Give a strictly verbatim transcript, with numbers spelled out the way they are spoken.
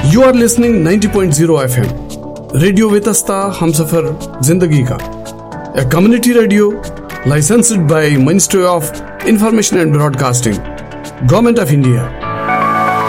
You are listening ninety point zero F M radio Vitasta Humsafar जिंदगी का, a community radio licensed by Ministry of Information and Broadcasting, Government of India.